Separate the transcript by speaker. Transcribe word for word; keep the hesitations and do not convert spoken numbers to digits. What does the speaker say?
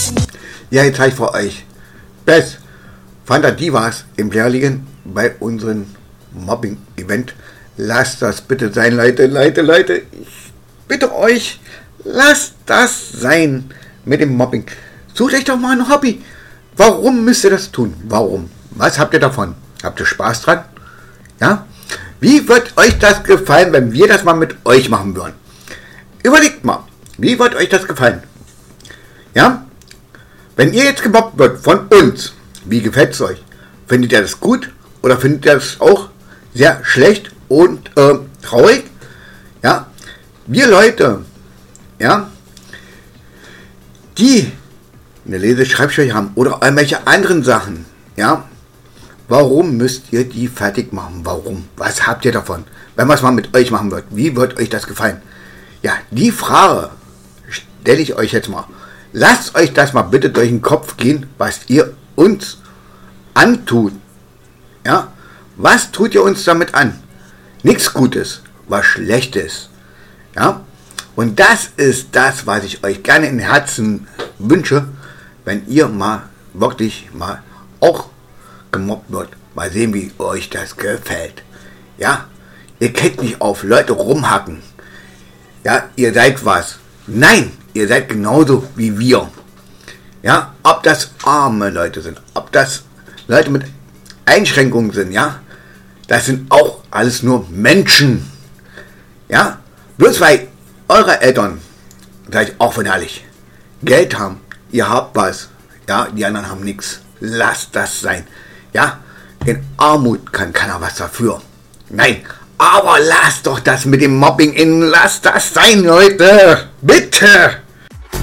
Speaker 1: Ja, jetzt habe ich für euch Best Fantadivas im Lehrlingen bei unserem Mobbing-Event. Lasst das bitte sein, Leute, Leute, Leute. Ich bitte euch, lasst das sein mit dem Mobbing. Sucht euch doch mal ein Hobby. Warum müsst ihr das tun? Warum? Was habt ihr davon? Habt ihr Spaß dran? Ja? Wie wird euch das gefallen, wenn wir das mal mit euch machen würden? Überlegt mal, wie wird euch das gefallen? Ja? Wenn ihr jetzt gemobbt wird von uns, wie gefällt es euch? Findet ihr das gut oder findet ihr das auch sehr schlecht und äh, traurig? Ja? Wir Leute, ja, die eine Lese-Schreibschwäche haben oder irgendwelche anderen Sachen, ja, warum müsst ihr die fertig machen? Warum? Was habt ihr davon? Wenn man es mal mit euch machen wird, wie wird euch das gefallen? Ja, die Frage stelle ich euch jetzt mal. Lasst euch das mal bitte durch den Kopf gehen, was ihr uns antut. Ja, was tut ihr uns damit an? Nichts Gutes, was Schlechtes. Ja, und das ist das, was ich euch gerne in Herzen wünsche, wenn ihr mal wirklich mal auch gemobbt wird. Mal sehen, wie euch das gefällt. Ja, ihr könnt nicht auf Leute rumhacken. Ja, ihr seid was. Nein, ihr seid genauso wie wir. Ja, ob das arme Leute sind, ob das Leute mit Einschränkungen sind, ja, das sind auch alles nur Menschen. Ja, bloß weil eure Eltern, sag ich auch von ehrlich, Geld haben, ihr habt was, ja, die anderen haben nichts. Lasst das sein. Ja, in Armut kann keiner was dafür. Nein, aber lasst doch das mit dem Mobbing in, lasst das sein, Leute. Bitte.